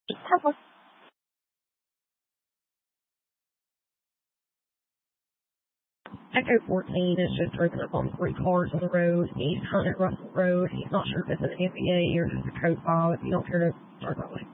Helpful. Echo 14 is just broken up on 3 cars on the road. He's hunting Russell Road. He's not sure if it's an NVA or just a code file. If you don't care to start that way.